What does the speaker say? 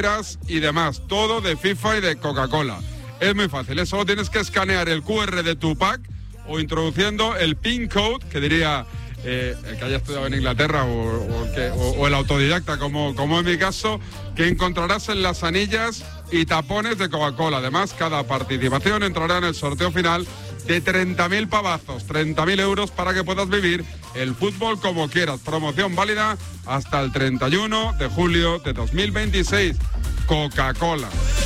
y demás, todo de FIFA y de Coca-Cola. Es muy fácil, solo tienes que escanear el QR de tu pack o introduciendo el PIN code, que diría el que haya estudiado en Inglaterra o el autodidacta, como en mi caso, que encontrarás en las anillas y tapones de Coca-Cola. Además, cada participación entrará en el sorteo final de 30.000 pavazos, 30.000 euros para que puedas vivir el fútbol como quieras. Promoción válida hasta el 31 de julio de 2026. Coca-Cola.